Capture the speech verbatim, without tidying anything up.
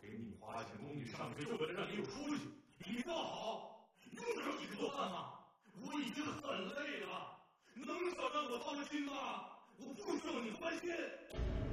给你花钱供你上学，就为了让你有出息。你倒好，用得着你做饭吗？我已经很累了，能少让我操心吗？我不需要你关心。